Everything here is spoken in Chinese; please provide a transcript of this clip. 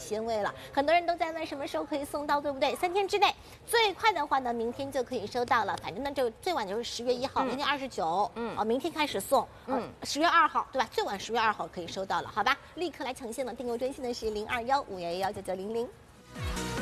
鲜味了。很多人都在问什么时候可以送到，对不对？3天之内，最快的话呢，明天就可以收到了。反正呢，就最晚就是10月1号，明天29，明天开始送，10月2号，对吧？最晚10月2号可以收到了，好吧？立刻来抢现了，订购专线的是0215119900。